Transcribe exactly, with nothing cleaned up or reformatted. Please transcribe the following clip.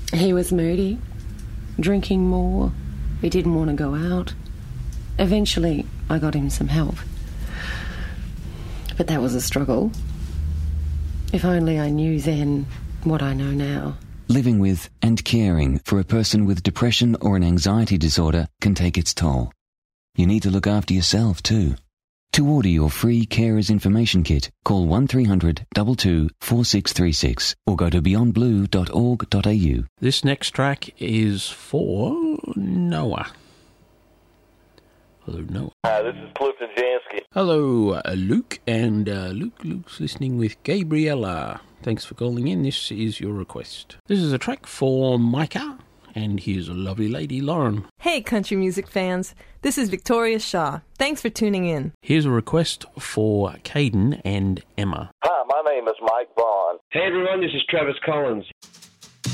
He was moody, drinking more. He didn't want to go out. Eventually, I got him some help. But that was a struggle. If only I knew then what I know now. Living with and caring for a person with depression or an anxiety disorder can take its toll. You need to look after yourself too. To order your free Carers Information Kit, call one three hundred two two four six three six or go to beyond blue dot org dot a u. This next track is for Noah. Hello, Noah. Hi, this is Clifton Jansky. Hello, uh, Luke, and uh, Luke, Luke's listening with Gabriella. Thanks for calling in. This is your request. This is a track for Micah, and here's a lovely lady, Lauren. Hey, country music fans. This is Victoria Shaw. Thanks for tuning in. Here's a request for Caden and Emma. Hi, my name is Mike Vaughn. Hey, everyone, this is Travis Collins.